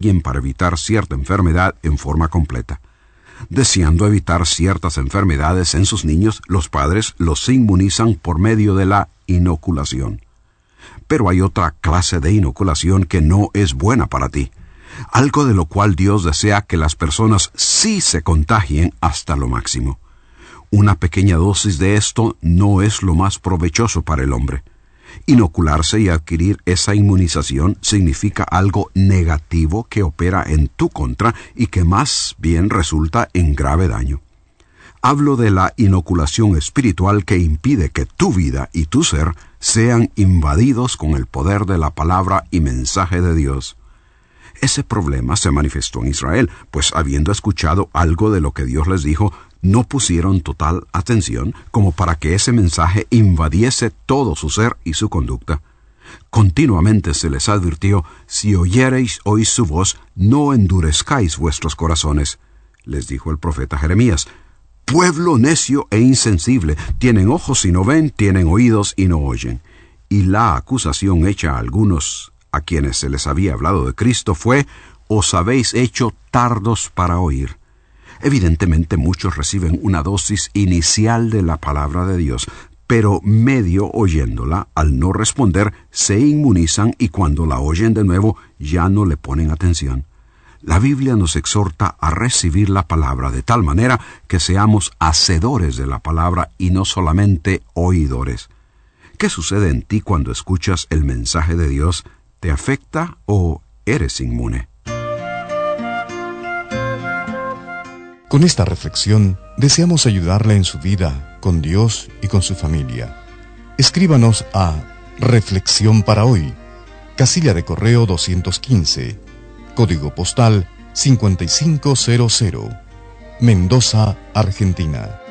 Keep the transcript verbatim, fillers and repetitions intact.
alguien para evitar cierta enfermedad en forma completa. Deseando evitar ciertas enfermedades en sus niños, los padres los inmunizan por medio de la inoculación. Pero hay otra clase de inoculación que no es buena para ti, algo de lo cual Dios desea que las personas sí se contagien hasta lo máximo. Una pequeña dosis de esto no es lo más provechoso para el hombre. Inocularse y adquirir esa inmunización significa algo negativo que opera en tu contra y que más bien resulta en grave daño. Hablo de la inoculación espiritual que impide que tu vida y tu ser sean invadidos con el poder de la palabra y mensaje de Dios. Ese problema se manifestó en Israel, pues habiendo escuchado algo de lo que Dios les dijo, no pusieron total atención como para que ese mensaje invadiese todo su ser y su conducta. Continuamente se les advirtió: si oyereis hoy su voz, no endurezcáis vuestros corazones. Les dijo el profeta Jeremías: pueblo necio e insensible, tienen ojos y no ven, tienen oídos y no oyen. Y la acusación hecha a algunos a quienes se les había hablado de Cristo fue: os habéis hecho tardos para oír. Evidentemente muchos reciben una dosis inicial de la palabra de Dios, pero medio oyéndola, al no responder, se inmunizan y cuando la oyen de nuevo ya no le ponen atención. La Biblia nos exhorta a recibir la palabra de tal manera que seamos hacedores de la palabra y no solamente oidores. ¿Qué sucede en ti cuando escuchas el mensaje de Dios? ¿Te afecta o eres inmune? Con esta reflexión, deseamos ayudarle en su vida, con Dios y con su familia. Escríbanos a Reflexión para Hoy, casilla de correo doscientos quince, código postal cinco cinco cero cero, Mendoza, Argentina.